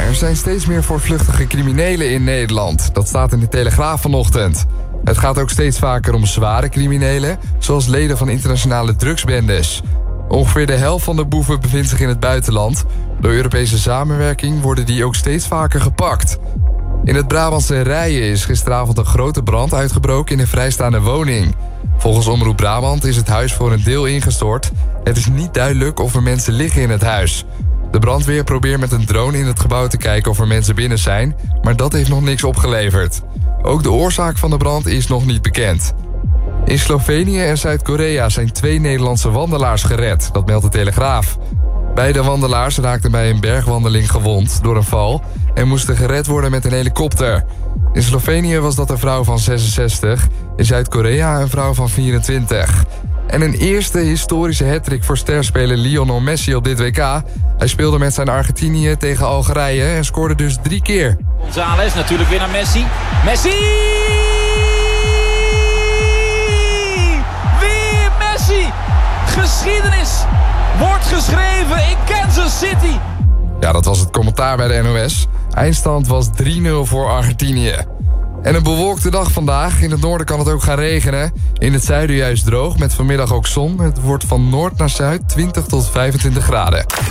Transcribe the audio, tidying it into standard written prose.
er zijn steeds meer voortvluchtige criminelen in Nederland. Dat staat in de Telegraaf vanochtend. Het gaat ook steeds vaker om zware criminelen, zoals leden van internationale drugsbendes. Ongeveer de helft van de boeven bevindt zich in het buitenland. Door Europese samenwerking worden die ook steeds vaker gepakt. In het Brabantse Rijen is gisteravond een grote brand uitgebroken in een vrijstaande woning. Volgens Omroep Brabant is het huis voor een deel ingestort. Het is niet duidelijk of er mensen liggen in het huis. De brandweer probeert met een drone in het gebouw te kijken of er mensen binnen zijn, maar dat heeft nog niks opgeleverd. Ook de oorzaak van de brand is nog niet bekend. In Slovenië en Zuid-Korea zijn 2 Nederlandse wandelaars gered, dat meldt de Telegraaf. Beide wandelaars raakten bij een bergwandeling gewond door een val en moesten gered worden met een helikopter. In Slovenië was dat een vrouw van 66, in Zuid-Korea een vrouw van 24. En een eerste historische hattrick voor sterspeler Lionel Messi op dit WK. Hij speelde met zijn Argentinië tegen Algerije en scoorde dus 3 keer. González natuurlijk weer naar Messi. Messi! Weer Messi! Geschiedenis wordt geschreven in Kansas City. Ja, dat was het commentaar bij de NOS. Eindstand was 3-0 voor Argentinië. En een bewolkte dag vandaag. In het noorden kan het ook gaan regenen. In het zuiden juist droog, met vanmiddag ook zon. Het wordt van noord naar zuid 20 tot 25 graden.